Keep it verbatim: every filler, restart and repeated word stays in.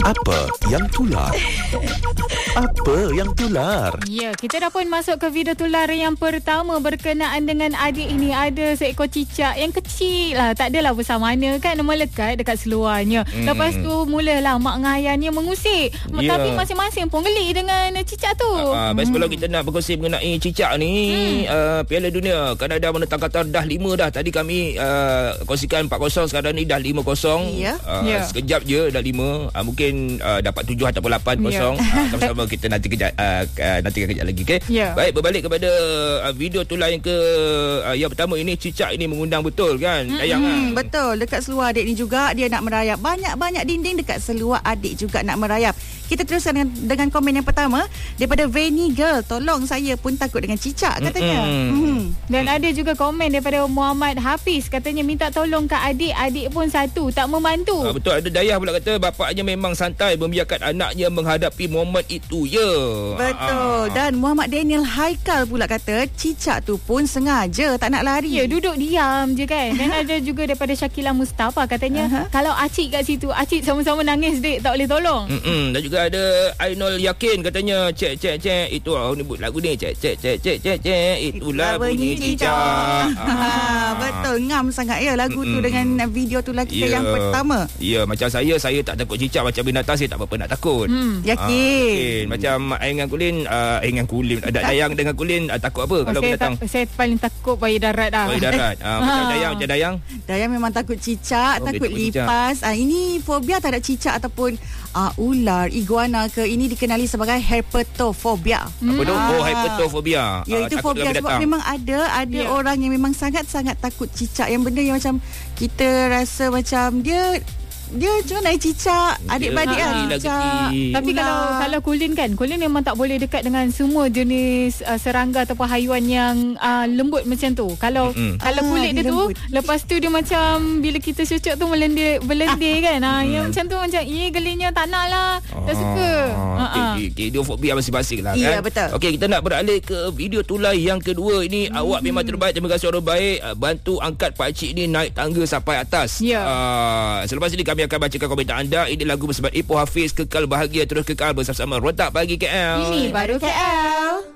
Apa yang tular? Apa yang tular? Ya, kita dah pun masuk ke video tular yang pertama berkenaan dengan adik ini. Ada seekor cicak yang kecil lah, tak adalah besar mana kan, melekat dekat seluarnya. Hmm. Lepas tu mulalah mak dengan ayahnya mengusik. Yeah. Tapi masing-masing pun geli dengan cicak tu. Uh, uh, best hmm. kalau kita nak berkongsi mengenai cicak ni, hmm. uh, Piala Dunia Kanada menentang Qatar dah lima dah. Tadi kami uh, kongsikan empat kosong, sekarang ni dah lima kosong. Yeah. Uh, yeah. Sekejap je dah lima. Uh, mungkin uh, dapat tujuh ataupun lapan kosong. Yeah. Uh, sama-sama kita nanti kejap uh, uh, nanti kejap lagi, okey. Yeah. Baik, berbalik kepada uh, video tular yang ke uh, yang pertama ini, cicak ini mengundang betul kan, hmm, Dayang kan? Betul, dekat seluar adik ni juga dia nak merayap. Banyak-banyak dinding dekat seluar adik juga nak merayap. Kita teruskan dengan, dengan komen yang pertama daripada Vanny Girl. Tolong, saya pun takut dengan cicak, katanya. Mm-hmm. Hmm. Dan ada juga komen daripada Muhammad Hafiz, katanya minta tolong kat adik, adik pun satu tak membantu. Uh, betul, ada Dayah pula kata bapaknya memang santai membiarkan anaknya menghadapi momen itu, ya. Betul. Dan Muhammad Daniel Haikal pula kata cicak tu pun sengaja tak nak lari. Ya, duduk diam je kan. Dan ada juga daripada Syakila Mustafa, katanya uh-huh. kalau acik kat situ, acik sama-sama nangis dek, tak boleh tolong. Mm-mm. Dan juga ada Ainul Yakin, katanya cek cek cek itu oh, ni lagu ni cek cek cek cek cek cek itulah bunyi cicak. ah. Betul, ngam sangat ya lagu Mm-mm. tu dengan video tu lah kita yeah. yang pertama. Ya, yeah, macam saya saya tak takut cicak, macam binatang saya tak apa-apa nak takut. Hmm. Yakin. Ah, macam Air dengan Kulin, uh, Air dengan Kulin, ada Dayang dengan Kulin, uh, takut apa oh, kalau binatang? Tak, saya paling takut bayi darat dah. Bayi darat. Ah, macam Dayang, macam Dayang. Dayang memang takut cicak, oh, takut, takut lipas. Ah, ini fobia tak ada cicak ataupun uh, ular, iguana ke, ini dikenali sebagai herpetofobia. Apa tu? Ah. Oh, herpetofobia. Ya, itu uh, fobia sebab memang ada ada yeah. orang yang memang sangat-sangat takut cicak, yang benda yang macam kita rasa macam dia dia macam naik cicak, adik-beradik lah cicak. Tapi ular. kalau kalau Kulin kan, Kulin memang tak boleh dekat dengan semua jenis uh, serangga ataupun haiwan yang uh, lembut macam tu. Kalau mm-hmm. kalau ah, kulit dia, dia tu lepas tu dia macam bila kita cucuk tu melendir berlendir kan. Ha, yang macam tu macam eh gelinya tak nak lah. Tak suka. Okay, okay, dia fobia masing-masing lah kan. Ya, betul. Okey, kita nak beralih ke video tular yang kedua ini. Mm-hmm. Awak memang terbaik, terima kasih orang baik. Bantu angkat pakcik ni naik tangga sampai atas. Yeah. Uh, selepas ini kami akan bacakan komentar anda. Ini lagu bersama Ipoh Hafiz, Kekal Bahagia, terus kekal bersama-sama Rotak Pagi K L. Ini baru K L.